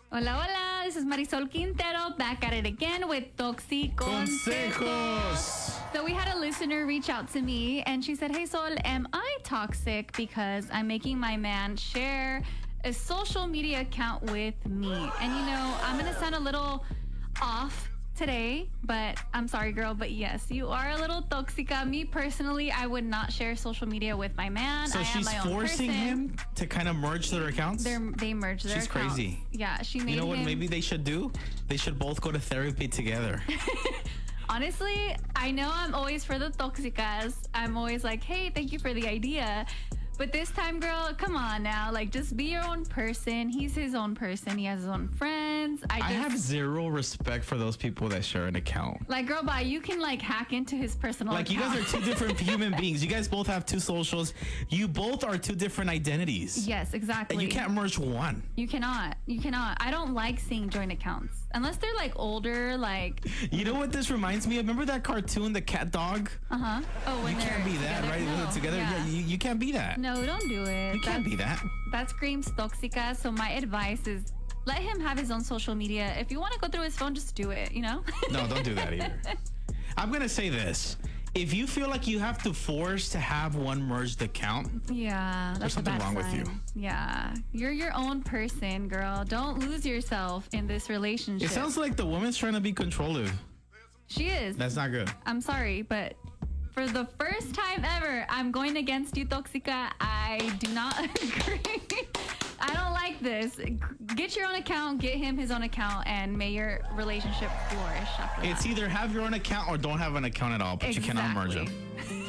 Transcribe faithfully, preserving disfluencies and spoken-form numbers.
Hola, hola. This is Marisol Quintero back at it again with Toxic Consejos. So we had a listener reach out to me and she said, "Hey Sol, am I toxic because I'm making my man share a social media account with me?" And you know, I'm going to sound a little off today, but I'm sorry, girl, but yes, you are a little toxica. Me personally, I would not share social media with my man. So I she's am my own forcing person. him to kind of merge their accounts? They're, they merged their She's accounts. crazy. Yeah, she made You know what him... maybe they should do? They should both go to therapy together. Honestly, I know I'm always for the toxicas. I'm always like, hey, thank you for the idea. But this time, girl, come on now. Like, just be your own person. He's his own person. He has his own friends. I, just, I have zero respect for those people that share an account. Like, girl, bye. You can, like, hack into his personal Like, account. you guys are two different human beings. You guys both have two socials. You both are two different identities. Yes, exactly. And you can't merge one. You cannot. You cannot. I don't like seeing joint accounts. Unless they're, like, older, like... You know what this reminds me of? Remember that cartoon, The Cat Dog? Uh-huh. Oh, when You they're can't be that, together? right? No. Together? Yeah. Yeah, you, you can't be that. No, don't do it. You can't That's- be that. That screams toxica. So my advice is let him have his own social media. If you want to go through his phone, just do it, you know? No, don't do that either. I'm going to say this. If you feel like you have to force to have one merged account, Yeah, that's there's a something bad wrong with you. sign. Yeah, you're your own person, girl. Don't lose yourself in this relationship. It sounds like the woman's trying to be controlling. She is. That's not good. I'm sorry, but for the first time ever, I'm going against you, Toxica. I do not agree. I don't like this. Get your own account, get him his own account, and may your relationship flourish after It's that. either have your own account or don't have an account at all, but you cannot merge them. Exactly.